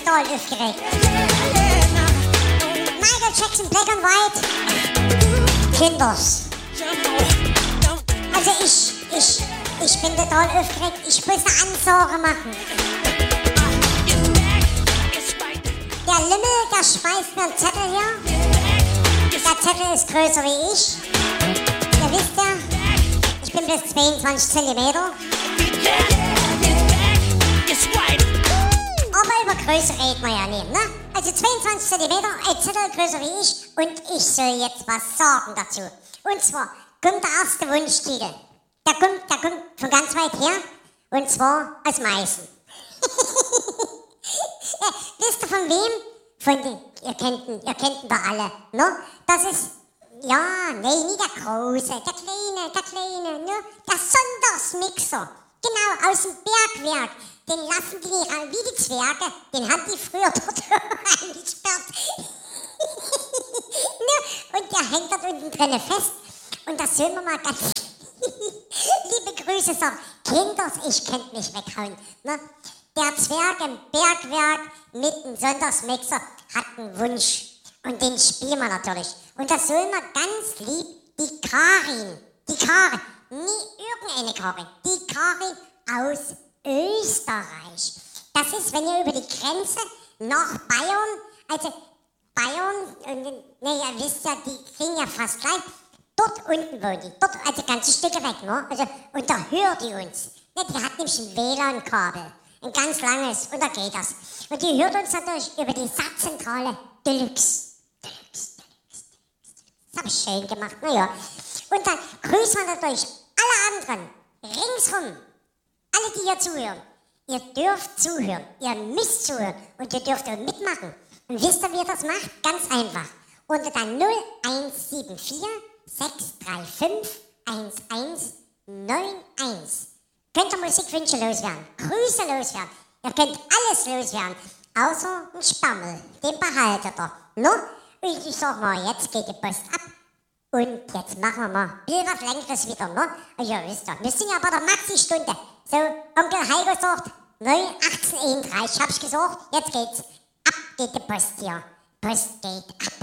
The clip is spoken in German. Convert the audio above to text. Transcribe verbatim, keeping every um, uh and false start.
total aufgeregt. Michael Jackson, Black and White. Kinders. Also ich, ich, ich bin total aufgeregt. Ich muss eine Ansage machen. Der Lümmel, der schmeißt mir einen Zettel hier. Der Zettel ist größer wie ich. Ihr wisst ja, ich bin bis zweiundzwanzig Zentimeter. Aber über Größe reden wir ja nicht, ne? Also zweiundzwanzig Zentimeter, ein Zettel größer wie ich und ich soll jetzt was sagen dazu. Und zwar kommt der erste Wunschtitel. Der kommt, der kommt von ganz weit her und zwar aus Meißen. Ja, wisst ihr von wem? Von den, ihr kennt ihn, ihr kennt ihn da alle, ne? Das ist, ja, nee, nicht der Große, der Kleine, der Kleine, ne? Der Sondersmixer. Genau, aus dem Bergwerk. Den lassen die nicht ran, wie die Zwerge. Den haben die früher dort eingesperrt. Ne? Und der hängt dort unten drinnen fest. Und das sollen wir mal ganz liebe Grüße sagen. Kinders, ich könnt mich weghauen. Ne? Der Zwerg im Bergwerk mit dem Sonntagsmixer hat einen Wunsch. Und den spielen wir natürlich. Und das soll man ganz lieb, die Karin, die Karin, nie irgendeine Karin, die Karin aus Österreich. Das ist, wenn ihr über die Grenze nach Bayern, also Bayern, ne, ihr wisst ja, die kriegen ja fast gleich, dort unten wohnt die, dort, also ganze Stücke weg, ne? Also, und da hört die uns. Ne, die hat nämlich ein W L A N-Kabel, ein ganz langes, und da geht das. Und die hört uns natürlich über die Satzzentrale Deluxe. Deluxe, Deluxe, Deluxe. Das habe ich schön gemacht, naja. Und dann grüßen wir natürlich alle anderen, ringsrum, alle, die hier zuhören. Ihr dürft zuhören, ihr müsst zuhören und ihr dürft auch mitmachen. Und wisst ihr, wie ihr das macht? Ganz einfach. Unter der null eins sieben vier sechs drei fünf eins eins neun eins könnt ihr Musikwünsche loswerden, Grüße loswerden. Ihr könnt alles loswerden, außer ein Spammel. Den behaltet ihr. No? Und ich sag mal, jetzt geht die Post ab. Und jetzt machen wir mal ein bisschen was Längeres wieder, ne? Ja, wisst ihr, wir sind ja bei der Maxi-Stunde. So, Onkel Heiko sagt, neun achtzehn einunddreißig, hab ich gesagt, jetzt geht's. Ab geht die Post hier. Post geht ab.